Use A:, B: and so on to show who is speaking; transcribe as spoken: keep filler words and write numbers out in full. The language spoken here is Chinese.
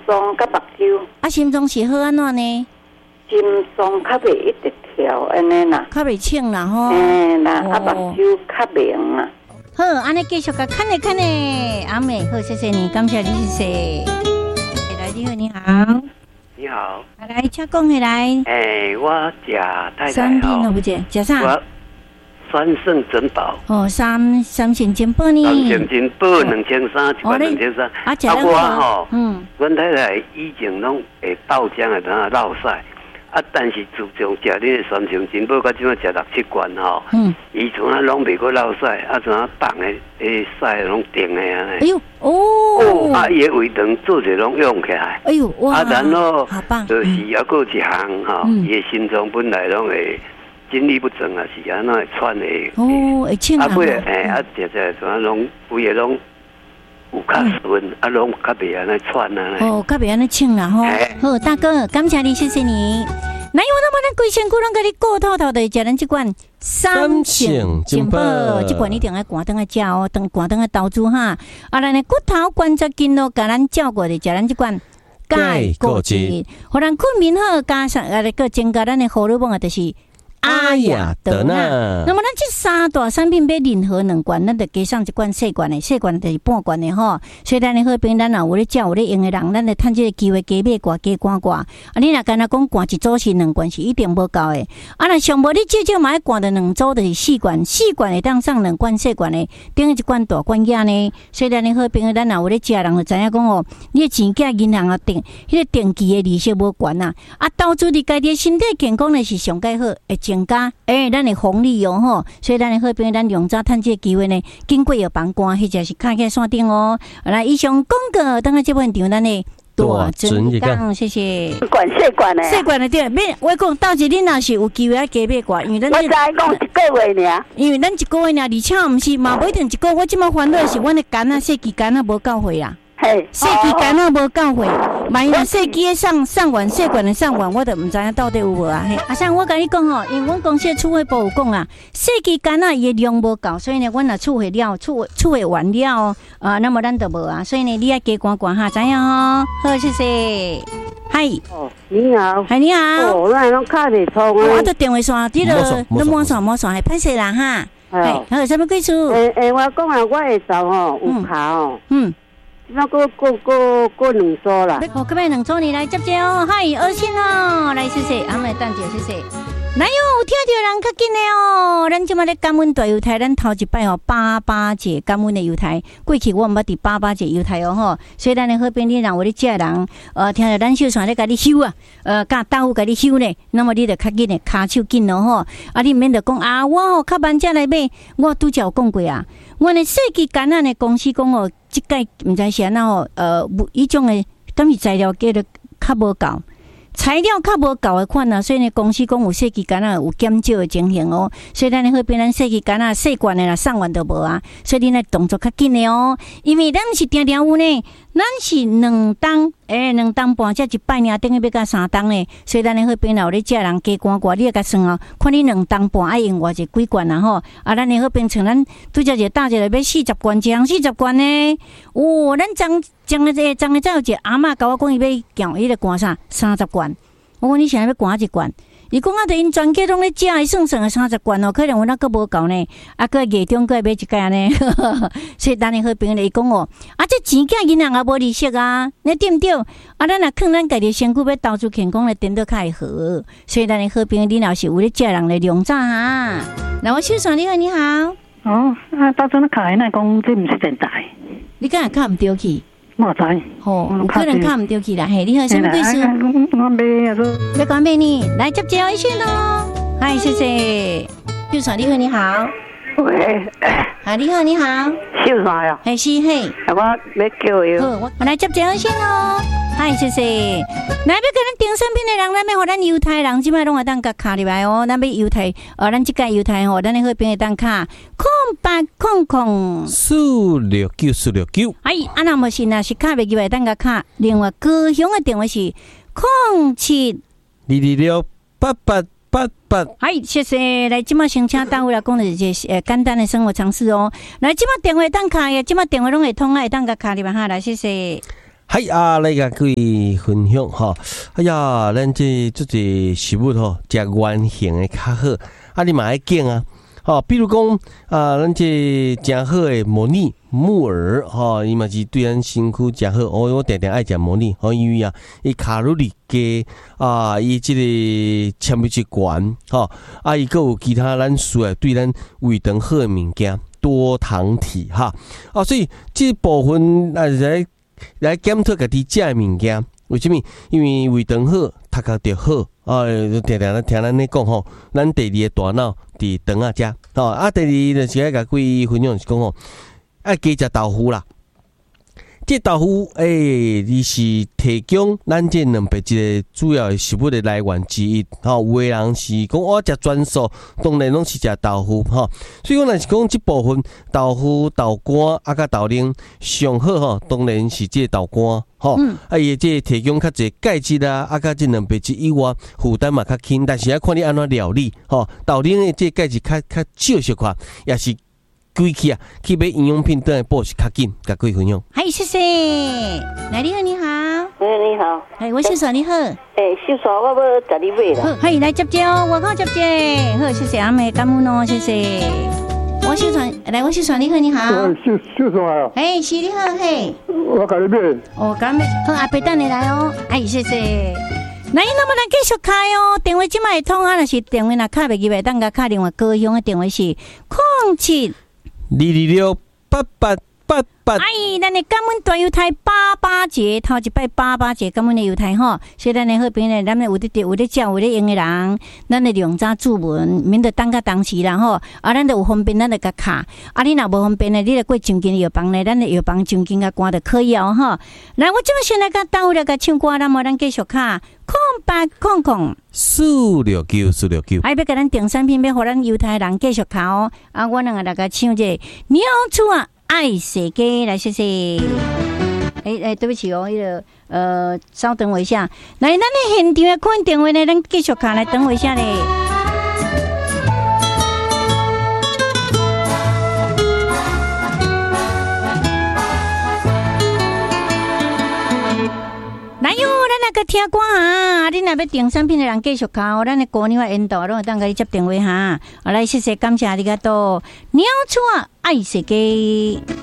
A: 脏甲目睭。
B: 啊，心脏是好安怎呢？
A: 心脏较袂一直跳安尼啦，
B: 较袂清啦吼。
A: 诶啦，啊目睭较明啦。
B: 好，安尼继续甲看咧看咧，阿美好，谢谢你，感谢你，谢谢。来，你好，你好。
C: 你好。
B: 来，请讲起来。
C: 诶，我食太太
B: 三品了不姐，食啥？
C: 我三圣珍宝。
B: 哦，三三圣珍宝呢？
C: 三圣珍宝两千三，一万两千三。
B: 啊，食
C: 我吼，
B: 嗯，
C: 阮太太以前拢会爆浆的，等下落屎。啊，但是自从食你的三圣珍宝，到即摆食六七罐吼，嗯，以前啊拢袂过落屎，啊像啊放的诶屎拢定的安尼。
B: 哎呦，哦，
C: 哦，啊伊的胃肠做者拢用起来。
B: 哎呦，哇，
C: 啊，然后
B: 好棒，
C: 就是还佫一项吼，伊的心脏本来拢会精力不正啊，是安怎会喘的。
B: 哦，会清啊。
C: 啊，不诶，啊，食食像拢规个拢。有较顺，啊，拢较袂安尼喘啊。
B: 哦，较袂安尼清啦吼。好，大哥，感谢你，谢谢你。那有那么咱规身躯拢甲你顾透透的，食咱即罐三圣珍宝，即罐一定爱赶灯来食哦，等赶灯来投资哈。啊，咱的骨头关节筋咯，甲咱照顾的，食咱即罐钙固质，互咱困眠好，加上啊，个增加咱的荷尔蒙啊，就是阿雅德纳。那么咱这三大产品买任何两罐，咱就加上一罐细罐的，细罐就是半罐的吼。所以咱的好朋友，咱若有咧照有咧用的人，咱就趁这个机会加买罐加罐罐。啊，你若干那讲罐一组是两罐是一定无够的。啊，若上无你至少买罐的两组就是四罐，四罐会当上两罐细罐的，等于一罐大罐仔呢。所以咱的好朋友，咱若有咧食人就知影讲哦，你的钱价银行啊定，迄个定期的利息无悬啊。啊，投资伫家己的身体健康呢是上介好，会增加诶，咱的红利哦吼。所以咱的好朋友，咱用早趁这个机会呢，经过药房关，或者是卡起山顶哦。来，以上广告，等下这本场咱的大准一讲，谢谢。
A: 管细管的，
B: 细管的对，免我讲，到时恁若是有机会啊，加买罐，因为咱
A: 我知讲一个月尔，
B: 因为咱一个月尔，而且毋是嘛，不一定一个月。我即马烦恼是，阮的肝啊，细支肝啊无够岁啦。
A: 嘿，
B: 细支肝啊无够岁，万一若细支的上上完，细管的上完，我都毋知影到底有无啊。嘿，阿像我甲你讲吼，因为阮公司的储汇部有讲啊，细支肝啊伊的量无够，所以呢，阮若储汇了，储储汇完了啊，那么咱就无啊。所以呢，你要加管管哈，知影吼？好，谢谢。嗨，
A: 哦，你好，
B: 嗨，你好。
A: 哦，咱拢卡袂通啊。
B: 我的电话线，你了，你摸线摸线，系歹势啦哈。系，好，什么贵数？
A: 诶诶，我讲啊，我下昼吼有卡哦。嗯。那个个个个两组啦。
B: 哦，咁样两组你来接接哦。嗨，二线哦，来谢谢，阿妹等者谢谢。来哟，有听到人较紧的哦，咱即马咧感恩大犹太，咱头一摆哦八八节感恩的犹太，过去我毋捌伫八八节犹太哦吼，所以咱的好朋友，让我咧食人，呃，听到咱秀传咧甲你修啊，呃，甲豆腐甲你修呢，那么你就较紧的骹手紧咯吼，啊，你免得讲啊，我吼较慢才来买，我拄则有讲过啊，我的设计橄榄的公司讲哦，即届毋知是安怎吼，呃，伊种的敢是材料价得较无够。材料较无够的款啊，所以呢，公司讲有设计橄榄有减少的情形哦。所以咱好变咱设计橄榄细罐的啦，上完都无啊。所以你呢动作较紧的哦，因为咱是定定有呢，咱是两档诶，两档半才一摆呢，等于要甲三档呢。所以咱好变有咧食人加罐罐，你甲算哦，看你两档半爱用偌济几罐啊吼。啊，咱好变像咱拄则一个大一个要四十罐，一项四十罐呢。哦，咱将将个这将个再有一个阿嬷甲我讲，伊要叫伊咧灌啥三十罐。我讲你现在要灌一罐，伊讲啊，着因全家拢咧食，伊算算个三十罐哦，可能有那个无够呢，啊，个月中个买一盖呢，所以咱的好朋友来讲哦，啊，这钱价银行也无利息啊，你对毋对？啊，咱若坑咱家己身躯要投资健康来，颠倒较会好，所以咱的好朋友，你若是有咧食人来量早哈。那我秀爽你好，你好。
D: 哦，啊，到阵卡那讲这毋是真大，
B: 你敢会卡毋对去？
D: 我知，
B: 吼，有可能卡唔对去啦。嘿，你好，什么贵事？
D: 我买啊，说
B: 要讲咩呢？来接接一线咯。嗨，谢谢。秀爽，你好，你好。
A: 喂。
B: 啊，你好，你好。
A: 秀爽呀。
B: 嘿，是嘿。
A: 我要叫伊。
B: 好，我来接接一线咯。嗨，谢谢。来，要跟咱订商品的人，咱要互咱犹太人，即摆拢会当甲卡入来哦。咱要犹太，呃，咱即个犹太吼，咱的好朋友当卡空八空空
E: 四六九四六九。
B: 哎，啊那么是若是卡袂入来，当甲卡。另外高雄的电话是空七
E: 二二六八八八八。
B: 哎，谢谢。来，即马先请单位来讲的一些呃简单的生活常识哦。来，即马电话当卡呀，即马电话拢会通啊，会当甲卡入来哈。来，谢谢。
E: 嗨啊，来甲各位分享哈。哎呀，咱这这个食物吼，食圆形的较好，啊，你嘛爱拣啊。好，比如讲啊，咱这真好的模拟木耳吼，伊嘛是对咱身躯真好。哦，我定定爱食模拟，吼，因为啊，伊卡路里低啊，伊即个纤维质悬，吼，啊，伊佫有其他咱需要对咱胃肠好的物件，多糖体哈。啊，所以这部分啊，来来检讨家己食的物件，为什么？因为胃肠好，头壳就好。啊，定定咱听咱咧讲吼，咱第二个大脑伫肠仔遮，吼啊，第二就是爱甲各位分享是讲吼，爱加食豆腐啦。这豆腐诶，伊、欸、是提供咱这蛋白质的主要的食物的来源之一。吼，有的人是讲我食全素，当然拢是食豆腐吼。所以讲，若是讲这部分豆腐、豆干啊，甲豆奶上好吼，当然是这豆干吼。嗯、啊，伊这提供较济钙质啊，啊，甲这蛋白质以外，负担嘛较轻，但是要看你安怎料理吼。豆奶的这钙质较较少些块，也是。规去啊，去买营养品等来补是较紧，甲各位分享。
B: 嗨，谢谢。来，你好，你好。
F: 哎，你好。
B: 哎，我秀爽，你好。
F: 哎，秀爽，我要十二买啦。
B: 好，欢迎来接接哦，我靠接接。好，谢谢阿妹，感恩哦，谢谢。我秀爽，来，我秀爽，你好，你好。
G: 秀秀爽啊。
B: 哎，是你好，嘿。
G: 我甲你买。
B: 哦，甲你买。好，阿伯等你来哦。哎，谢谢。那伊那么咱继续开哦，电话即摆会通啊，若是电话若卡袂入来，等甲卡另外高雄的电话是空七。
E: 二二六八八八八，
B: 哎，咱的感恩大犹太八八节，头一摆八八节感恩的犹太吼，所以咱的好朋友，咱的有咧有咧教有咧用的人，咱的用早注文，免得等到当时啦吼，啊，咱就有方便，咱就甲卡，啊，你若无方便的，你来过正经药房咧，咱的药房正经甲关就可以哦吼。来，我即摆先来甲耽误来甲唱歌，那么咱继续卡，空八空空。
E: 四六九四六九，
B: 还要给咱订产品，要互咱犹太人继续考哦。啊，我两个来个唱这鸟出啊，爱世界来谢谢。哎、欸、哎、欸，对不起哦，那个呃，稍等我一下。来，咱的现场的看电话呢，咱继续看来，等我一下嘞。来哟，咱来个听歌哈！你若要订产品的人继续考，咱的姑娘的引导，拢会当甲你接电话哈。好，来谢谢，感谢你个多鸟出啊，爱世界。